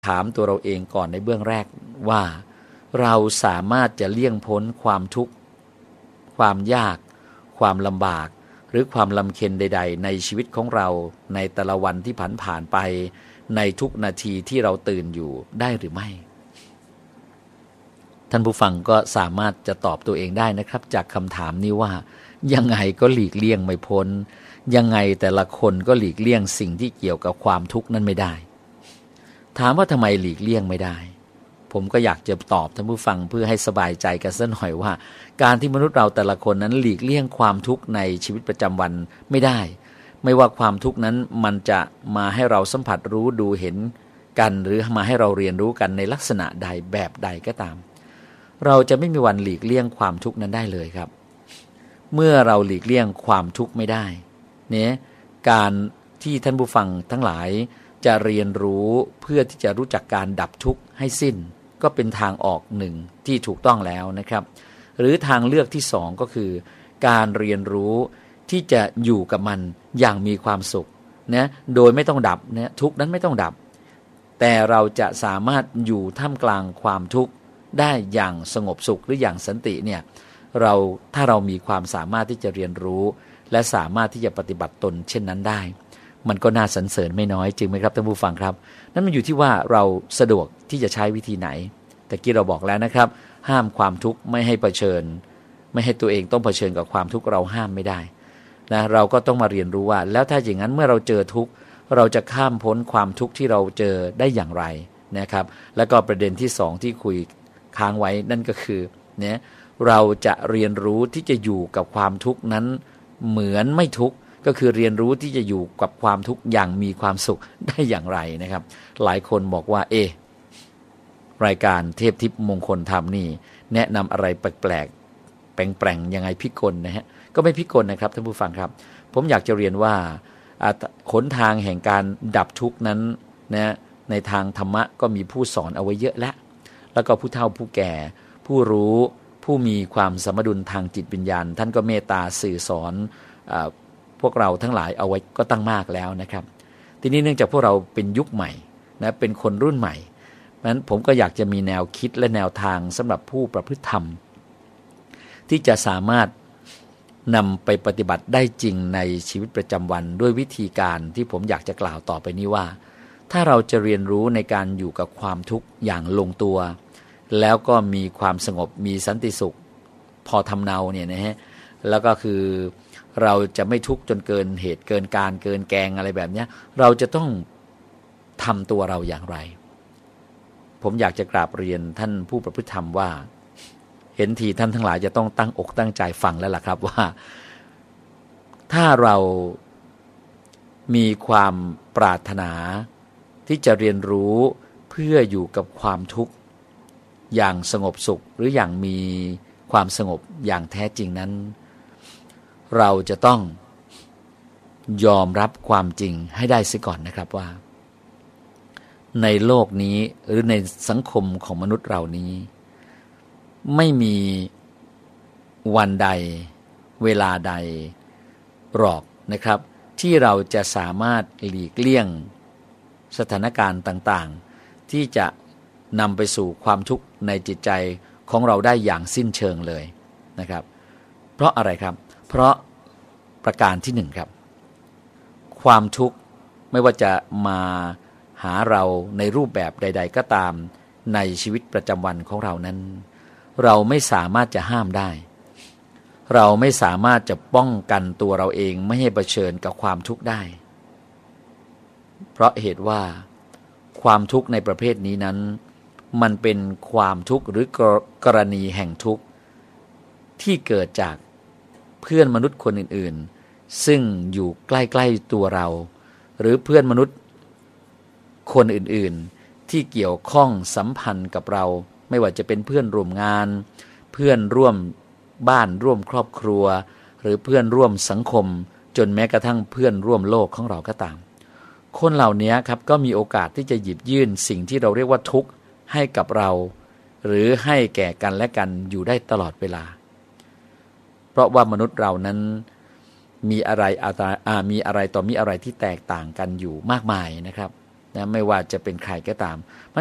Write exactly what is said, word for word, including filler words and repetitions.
ถามตัวเราเองก่อนในเบื้องแรกว่าเราสามารถจะเลี่ยงพ้นความทุกข์ความยากความลำบากหรือความลำเค็ญใดๆในชีวิตของเราในแต่ละวันที่ผ่านผ่านไปในทุกนาทีที่เราตื่นอยู่ได้หรือไม่ท่านผู้ฟังก็สามารถจะตอบตัวเองได้นะครับจากคำถามนี้ว่ายังไงก็หลีกเลี่ยงไม่พ้นยังไงแต่ละคนก็หลีกเลี่ยงสิ่งที่เกี่ยวกับความทุกข์นั้นไม่ได้ถามว่าทำไมหลีกเลี่ยงไม่ได้ผมก็อยากจะตอบท่านผู้ฟังเพื่อให้สบายใจกันสักหน่อยว่าการที่มนุษย์เราแต่ละคนนั้นหลีกเลี่ยงความทุกข์ในชีวิตประจำวันไม่ได้ไม่ว่าความทุกข์นั้นมันจะมาให้เราสัมผัสรู้ดูเห็นกันหรือมาให้เราเรียนรู้กันในลักษณะใดแบบใดก็ตามเราจะไม่มีวันหลีกเลี่ยงความทุกข์นั้นได้เลยครับเมื่อเราหลีกเลี่ยงความทุกข์ไม่ได้เนี่ยการที่ท่านผู้ฟังทั้งหลายจะเรียนรู้เพื่อที่จะรู้จักการดับทุกข์ให้สิ้นก็เป็นทางออกหนึ่งที่ถูกต้องแล้วนะครับหรือทางเลือกที่สองก็คือการเรียนรู้ที่จะอยู่กับมันอย่างมีความสุขนะโดยไม่ต้องดับนะทุกข์นั้นไม่ต้องดับแต่เราจะสามารถอยู่ท่ามกลางความทุกข์ได้อย่างสงบสุขหรืออย่างสันติเนี่ยเราถ้าเรามีความสามารถที่จะเรียนรู้และสามารถที่จะปฏิบัติตนเช่นนั้นได้มันก็น่าสรรเสริญไม่น้อยจริงไหมครับท่านผู้ฟังครับนั่นมันอยู่ที่ว่าเราสะดวกที่จะใช้วิธีไหนแต่กี้เราบอกแล้วนะครับห้ามความทุกข์ไม่ให้เผชิญไม่ให้ตัวเองต้องเผชิญกับความทุกข์เราห้ามไม่ได้นะเราก็ต้องมาเรียนรู้ว่าแล้วถ้าอย่างนั้นเมื่อเราเจอทุกข์เราจะข้ามพ้นความทุกข์ที่เราเจอได้อย่างไรนะครับแล้วก็ประเด็นที่สองที่คุยค้างไว้นั่นก็คือเนี่ยเราจะเรียนรู้ที่จะอยู่กับความทุกข์นั้นเหมือนไม่ทุกข์ก็คือเรียนรู้ที่จะอยู่กับความทุกข์อย่างมีความสุขได้อย่างไรนะครับหลายคนบอกว่าเอรายการเทพทิพย์มงคลธรรมนี่แนะนำอะไรแปลกๆแปลงๆยังไงพิกลนะฮะก็ไม่พิกลนะครับท่านผู้ฟังครับผมอยากจะเรียนว่าหนทางแห่งการดับทุกข์นั้นนะในทางธรรมะก็มีผู้สอนเอาไว้เยอะแล้วแล้วก็ผู้เฒ่าผู้แก่ผู้รู้ผู้มีความสมดุลทางจิตวิญญาณท่านก็เมตตาสื่อสอนพวกเราทั้งหลายเอาไว้ก็ตั้งมากแล้วนะครับทีนี้เนื่องจากพวกเราเป็นยุคใหม่นะเป็นคนรุ่นใหม่เพราะฉะนั้นผมก็อยากจะมีแนวคิดและแนวทางสำหรับผู้ประพฤติธรรมที่จะสามารถนำไปปฏิบัติได้จริงในชีวิตประจำวันด้วยวิธีการที่ผมอยากจะกล่าวต่อไปนี้ว่าถ้าเราจะเรียนรู้ในการอยู่กับความทุกข์อย่างลงตัวแล้วก็มีความสงบมีสันติสุขพอทำเนาเนี่ยนะฮะแล้วก็คือเราจะไม่ทุกข์จนเกินเหตุเกินการเกินแกงอะไรแบบนี้เราจะต้องทำตัวเราอย่างไรผมอยากจะกราบเรียนท่านผู้ประพฤติธรรมว่าเห็นทีท่านทั้งหลายจะต้องตั้งอกตั้งใจฟังแล้วล่ะครับว่าถ้าเรามีความปรารถนาที่จะเรียนรู้เพื่ออยู่กับความทุกข์อย่างสงบสุขหรืออย่างมีความสงบอย่างแท้จริงนั้นเราจะต้องยอมรับความจริงให้ได้เสียก่อนนะครับว่าในโลกนี้หรือในสังคมของมนุษย์เรานี้ไม่มีวันใดเวลาใดหรอกนะครับที่เราจะสามารถหลีกเลี่ยงสถานการณ์ต่างๆที่จะนำไปสู่ความทุกข์ในจิตใจของเราได้อย่างสิ้นเชิงเลยนะครับเพราะอะไรครับเพราะประการที่หนึ่งครับความทุกข์ไม่ว่าจะมาหาเราในรูปแบบใดๆก็ตามในชีวิตประจำวันของเรานั้นเราไม่สามารถจะห้ามได้เราไม่สามารถจะป้องกันตัวเราเองไม่ให้เผชิญกับความทุกข์ได้เพราะเหตุว่าความทุกข์ในประเภทนี้นั้นมันเป็นความทุกข์หรือกรณีแห่งทุกข์ที่เกิดจากเพื่อนมนุษย์คนอื่นๆซึ่งอยู่ใกล้ๆตัวเราหรือเพื่อนมนุษย์คนอื่นๆที่เกี่ยวข้องสัมพันธ์กับเราไม่ว่าจะเป็นเพื่อนร่วมงานเพื่อนร่วมบ้านร่วมครอบครัวหรือเพื่อนร่วมสังคมจนแม้กระทั่งเพื่อนร่วมโลกของเราก็ตามคนเหล่านี้ครับก็มีโอกาสที่จะหยิบยื่นสิ่งที่เราเรียกว่าทุกข์ให้กับเราหรือให้แก่กันและกันอยู่ได้ตลอดเวลาเพราะว่ามนุษย์เรานั้นมีอะไรอามีอะไรต่อมีอะไรที่แตกต่างกันอยู่มากมายนะครับนะไม่ว่าจะเป็นใครก็ตาม